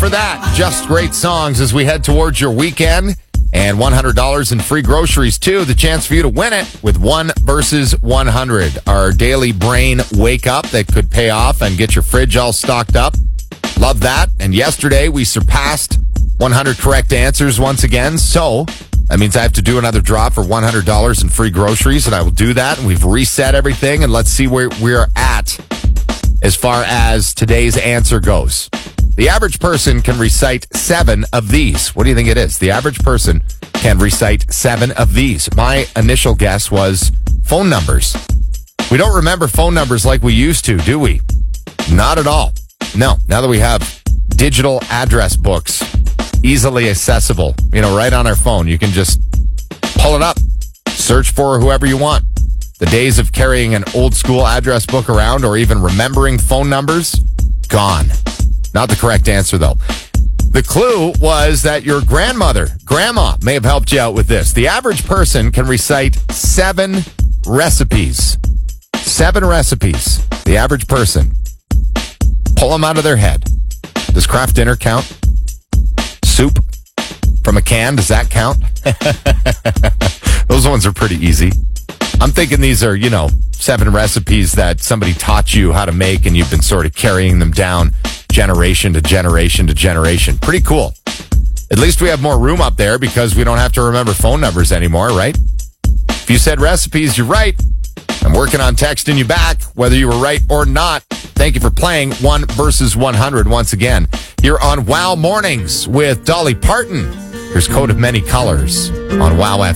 for that. Just great songs as we head towards your weekend. And $100 in free groceries, too. The chance for you to win it with 1 versus 100. Our daily brain wake up that could pay off and get your fridge all stocked up. Love that. And yesterday we surpassed 100 correct answers once again. So that means I have to do another drop for $100 in free groceries, and I will do that. And we've reset everything, and let's see where we're at as far as today's answer goes. The average person can recite 7 of these. What do you think it is? The average person can recite 7 of these. My initial guess was phone numbers. We don't remember phone numbers like we used to, do we? Not at all. No, now that we have digital address books, easily accessible, right on our phone, you can just pull it up, search for whoever you want. The days of carrying an old school address book around or even remembering phone numbers, gone. Not the correct answer, though. The clue was that your grandma, may have helped you out with this. The average person can recite 7 recipes. 7 recipes. The average person. Pull them out of their head. Does Kraft Dinner count? Soup from a can, does that count? Those ones are pretty easy. I'm thinking these are, 7 recipes that somebody taught you how to make and you've been sort of carrying them down generation to generation to generation. Pretty cool. At least we have more room up there because we don't have to remember phone numbers anymore, right? If you said recipes, you're right. I'm working on texting you back, whether you were right or not. Thank you for playing 1 versus 100 once again. You're on Wow Mornings with Dolly Parton. Here's Coat of Many Colors on Wow FM.